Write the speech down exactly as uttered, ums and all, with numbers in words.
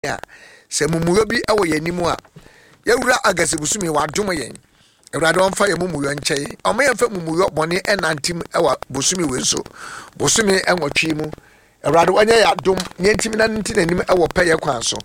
ya se mumuyo bi ewo yanimu a yewura agase busumi wadom yen ewurade onfa ye mumuyo nkyeye omo ye mfa mumuyo bone enantim ewa busumi wenso busumi enwotwe mu ewurade wanya ya dom nyentim na nti nanim ewo peye kwan so